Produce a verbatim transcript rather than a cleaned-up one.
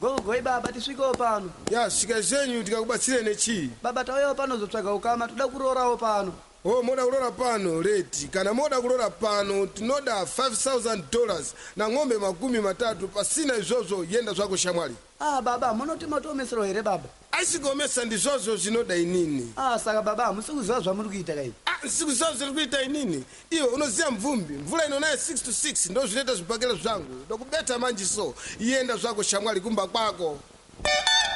Gogo baba tiswiko pano. Ya shika zenyu tikakubatsire nechi. Baba tayo pano zotsvaga ukama tuda kurorawo pano. Oh, moda kulora pano leti. Kana moda kulora pano tinoda five thousand dollars na ng'ombe makumi matatu pasina izozo yenda zwako shamwali. Ah baba munoti matomesero here baba. Asigomesa ndizozo zinoda inini. Ah saka baba musikuziva zvamuri kuita kai. Ah sikuziva zviri kuita inini. Iyo unoziya mvumbi. Mvula inonaye six to six ndo zvileta zvibhakela zvangu. Ndokubeta manji so yenda zwako shamwali kumba kwako.